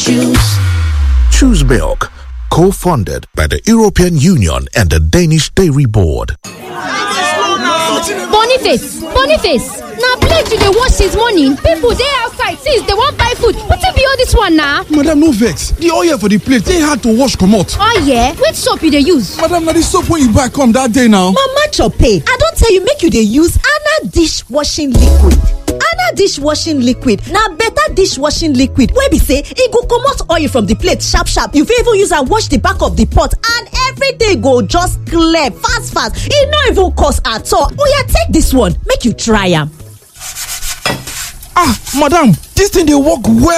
choose. Choose Milk, co-funded by the European Union and the Danish Dairy Board. Boniface, now plate you dey wash since morning. People dey outside since they wan buy food. Wetin be all this one now? Madam, no vex. The oil for the plate dey hard to wash comot. Oh yeah? Which soap you dey use? Madam, na the soap wey you buy come that day now. Mama Chope, I don tell you make you dey use Ana dishwashing liquid. Ana dishwashing liquid na better dishwashing liquid wey be say e go comot oil from the plate sharp sharp. You fit even use am wash the back of the pot and everything go just clear fast. E no even cost at all. Oya, take this one make you try am. Madam, this thing dey work well.